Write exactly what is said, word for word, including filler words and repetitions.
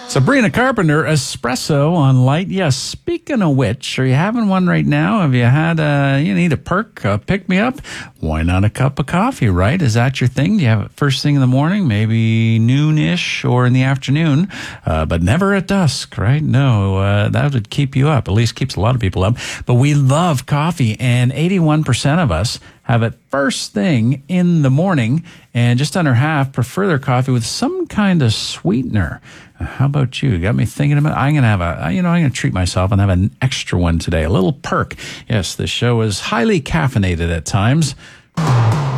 Sabrina Carpenter, espresso on light. Yes, speaking of which, are you having one right now? Have you had a, you need a perk, a pick-me-up? Why not a cup of coffee, right? Is that your thing? Do you have it first thing in the morning, maybe noon-ish or in the afternoon, uh, but never at dusk, right? No, uh, that would keep you up, at least keeps a lot of people up. But we love coffee, and eighty-one percent of us have it first thing in the morning, and just under half prefer their coffee with some kind of sweetener. How about you? You got me thinking about, I'm going to have a, you know, I'm going to treat myself and have an extra one today, a little perk. Yes, this show is highly caffeinated at times.